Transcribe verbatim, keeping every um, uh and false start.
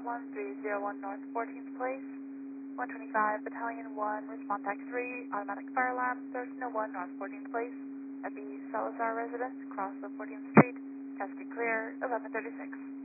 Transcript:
one three zero one North fourteenth Place. one twenty-five Battalion one, respond tax three, automatic fire alarm, thirteen oh one North fourteenth Place. At the Salazar residence, across the fourteenth Street. Custody clear, eleven thirty-six.